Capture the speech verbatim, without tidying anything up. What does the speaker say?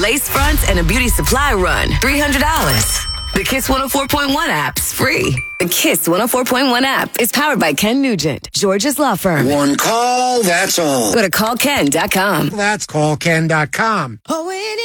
lace fronts, and a beauty supply run, three hundred dollars. The Kiss one oh four point one app's free. The Kiss one oh four point one app is powered by Ken Nugent, George's law firm. One call, that's all. Go to call ken dot com. That's call ken dot com. Oh,